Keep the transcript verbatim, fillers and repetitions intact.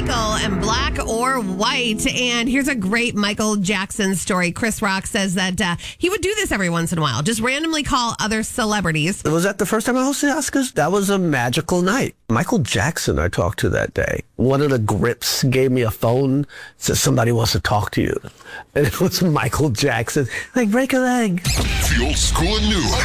Michael and Black or White. And here's a great Michael Jackson story. Chris Rock says that uh, he would do this every once in a while, just randomly call other celebrities. Was that the first time I hosted the Oscars? That was a magical night. Michael Jackson I talked to that day. One of the grips gave me a phone, said somebody wants to talk to you. And it was Michael Jackson. Like, break a leg. The old school and new.